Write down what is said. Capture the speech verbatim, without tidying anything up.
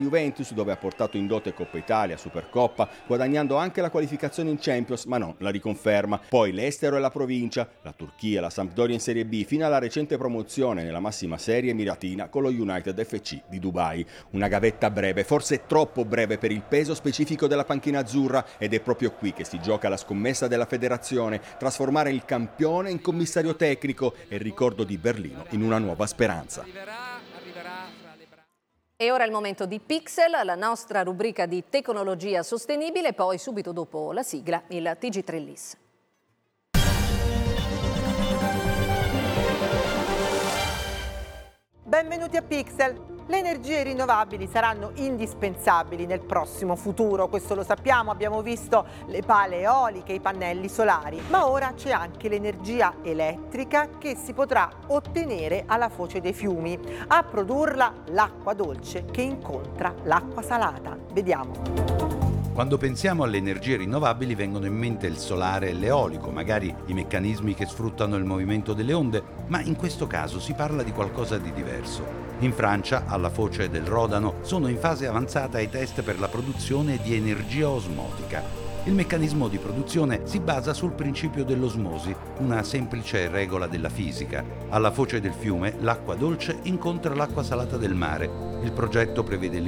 Juventus, dove ha portato in dote Coppa Italia, Supercoppa, guadagnando anche la qualificazione in Champions, ma no, la riconferma. Poi l'estero e la provincia, la Turchia, la Sampdoria in Serie B, fino alla recente promozione nella massima serie emiratina con lo United F C di Dubai. Una gavetta breve, forse troppo breve per il peso specifico della panchina azzurra, ed è proprio qui che si gioca la scommessa della federazione, trasformare il campione in commissario tecnico e il ricordo di Berlino in una nuova speranza. E ora è il momento di Pixel, la nostra rubrica di tecnologia sostenibile, poi subito dopo la sigla il T G tre L I S. Benvenuti a Pixel. Le energie rinnovabili saranno indispensabili nel prossimo futuro, questo lo sappiamo, abbiamo visto le pale eoliche, i pannelli solari, ma ora c'è anche l'energia elettrica che si potrà ottenere alla foce dei fiumi. A produrla l'acqua dolce che incontra l'acqua salata. Vediamo. Quando pensiamo alle energie rinnovabili vengono in mente il solare e l'eolico, magari i meccanismi che sfruttano il movimento delle onde, ma in questo caso si parla di qualcosa di diverso. In Francia, alla foce del Rodano, sono in fase avanzata i test per la produzione di energia osmotica. Il meccanismo di produzione si basa sul principio dell'osmosi, una semplice regola della fisica. Alla foce del fiume, l'acqua dolce incontra l'acqua salata del mare. Il progetto prevede